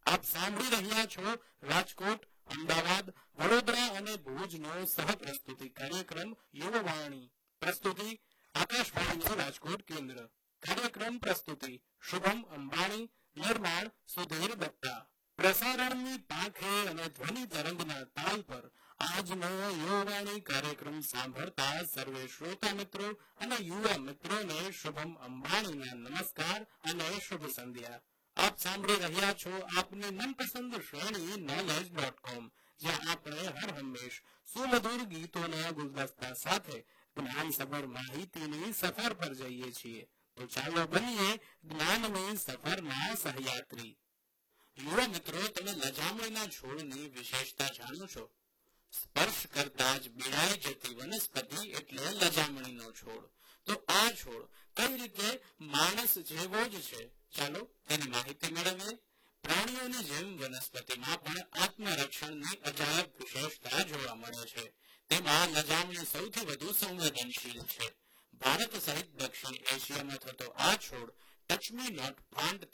આપ સાંભળી રહ્યા છો રાજકોટ, અમદાવાદ, વડોદરા અને ભુજનો સહપ્રસ્તુતિ કાર્યક્રમ યુવવાણી. પ્રસ્તુતિ આકાશવાણીનું રાજકોટ કેન્દ્ર. કાર્યક્રમ પ્રસ્તુતિ શુભમ અંબાણી. નિર્માણ સુધીર દત્તા. પ્રસારણની પાંખે અને ધ્વનિ તરંગના તાલ પર આજનો યુવવાણી કાર્યક્રમ સાંભળતા સર્વે શ્રોતા મિત્રો અને યુવા મિત્રોને શુભમ અંબાણીના નમસ્કાર અને શુભ સંધ્યા. આપ સાંભળી રહ્યા છો આપની મનપસંદ શ્રેણી knowledge.com, જ્યાં આપણે હર હંમેશ સુમધુર ગીતોના ગુલદસ્તા સાથે જ્ઞાનસભર માહિતીની સફર પર જઈએ છીએ. તો ચાલો બનીએ જ્ઞાનની સફરના સહયાત્રી. યુવા મિત્રો, તમે લજામણીના છોડની વિશેષતા જાણો છો? સ્પર્શ કરતા જ બિરાઈ જતી વનસ્પતિ એટલે લજામણીનો છોડ. તો આ છોડ કઈ રીતે માણસ જેવો જ છે, ચાલો તેની માહિતી મેળવીએ. પ્રાણીઓની જેમ વનસ્પતિમાં પણ આત્મરક્ષણની અજાયબ વિશેષતા જોવા મળે છે. તેમાં લજામણી સૌથી વધુ સંવેદનશીલ છે. ભારત સહિત દક્ષિણ એશિયામાં થતો આ છોડ ટચ મી નોટ પ્લાન્ટ